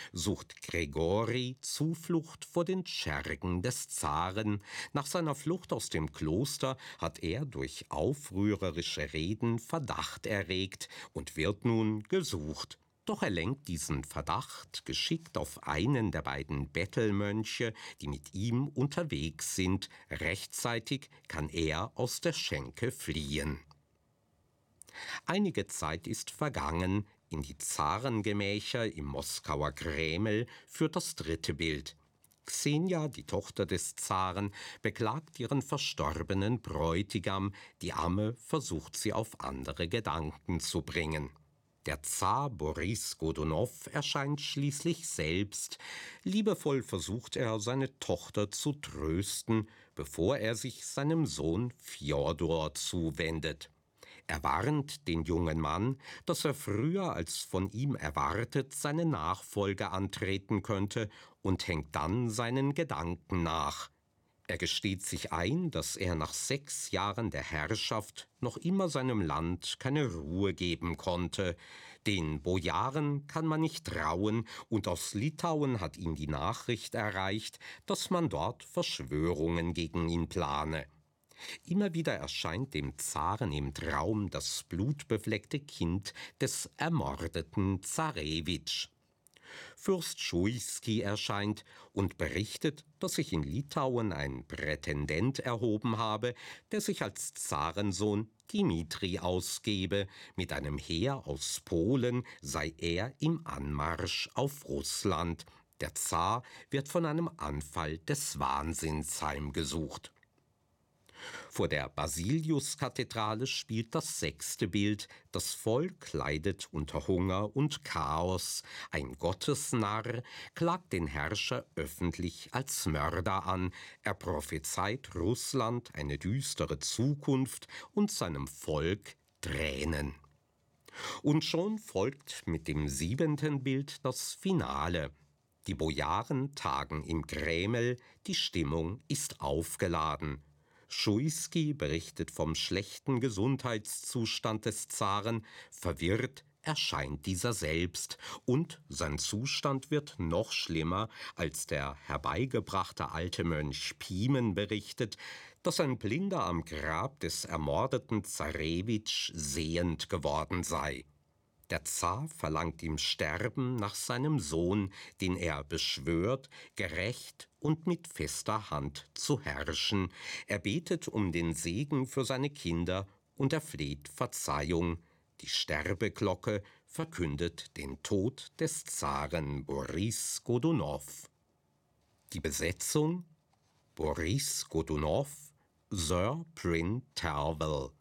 sucht Gregori Zuflucht vor den Schergen des Zaren. Nach seiner Flucht aus dem Kloster hat er durch aufrührerische Reden Verdacht erregt und wird nun gesucht. Doch er lenkt diesen Verdacht geschickt auf einen der beiden Bettelmönche, die mit ihm unterwegs sind. Rechtzeitig kann er aus der Schenke fliehen. Einige Zeit ist vergangen. In die Zarengemächer im Moskauer Kreml führt das dritte Bild. Xenia, die Tochter des Zaren, beklagt ihren verstorbenen Bräutigam. Die Amme versucht sie auf andere Gedanken zu bringen. Der Zar Boris Godunow erscheint schließlich selbst. Liebevoll versucht er, seine Tochter zu trösten, bevor er sich seinem Sohn Fjodor zuwendet. Er warnt den jungen Mann, dass er früher als von ihm erwartet seine Nachfolge antreten könnte und hängt dann seinen Gedanken nach. Er gesteht sich ein, dass er nach 6 Jahren der Herrschaft noch immer seinem Land keine Ruhe geben konnte. Den Bojaren kann man nicht trauen und aus Litauen hat ihn die Nachricht erreicht, dass man dort Verschwörungen gegen ihn plane. Immer wieder erscheint dem Zaren im Traum das blutbefleckte Kind des ermordeten Zarewitsch. Fürst Schuiski erscheint und berichtet, dass sich in Litauen ein Prätendent erhoben habe, der sich als Zarensohn Dimitri ausgebe. Mit einem Heer aus Polen sei er im Anmarsch auf Russland. Der Zar wird von einem Anfall des Wahnsinns heimgesucht. Vor der Basiliuskathedrale spielt das 6. Bild. Das Volk leidet unter Hunger und Chaos. Ein Gottesnarr klagt den Herrscher öffentlich als Mörder an. Er prophezeit Russland eine düstere Zukunft und seinem Volk Tränen. Und schon folgt mit dem 7. Bild das Finale. Die Bojaren tagen im Kreml, die Stimmung ist aufgeladen. Schuiski berichtet vom schlechten Gesundheitszustand des Zaren. Verwirrt erscheint dieser selbst und sein Zustand wird noch schlimmer, als der herbeigebrachte alte Mönch Pimen berichtet, dass ein Blinder am Grab des ermordeten Zarewitsch sehend geworden sei. Der Zar verlangt im Sterben nach seinem Sohn, den er beschwört, gerecht und mit fester Hand zu herrschen. Er betet um den Segen für seine Kinder und er fleht Verzeihung. Die Sterbeglocke verkündet den Tod des Zaren Boris Godunow. Die Besetzung: Boris Godunow, Sir Pryn Tervel,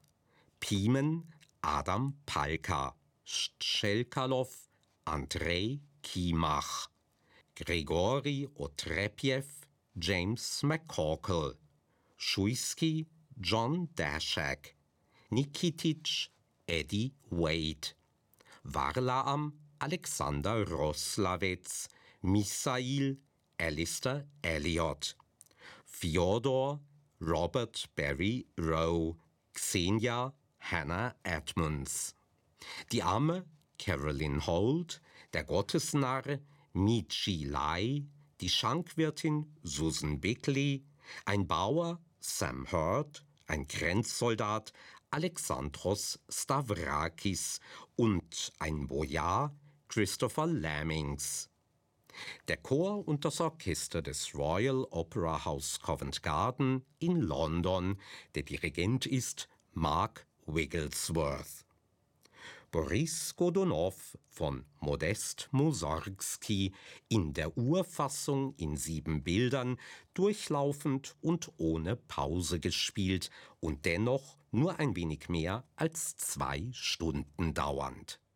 Pimen Adam Palka, Tschelkalow Andrei Kimach, Grigori Otrepjew James McCorkle, Schuiski John Dashak, Nikititsch Eddie Wade, Varlaam Alexander Roslavets, Misail Alistair Elliot, Fjodor Robert Barry Rowe, Xenia Hannah Edmonds. Die Amme Caroline Holt, der Gottesnarr Michi Lai, die Schankwirtin Susan Bickley, ein Bauer Sam Hurd, ein Grenzsoldat Alexandros Stavrakis und ein Bojar Christopher Lamings. Der Chor und das Orchester des Royal Opera House Covent Garden in London. Der Dirigent ist Mark Wigglesworth. Boris Godunow von Modest Mussorgsky in der Urfassung in 7 Bildern, durchlaufend und ohne Pause gespielt und dennoch nur ein wenig mehr als 2 Stunden dauernd.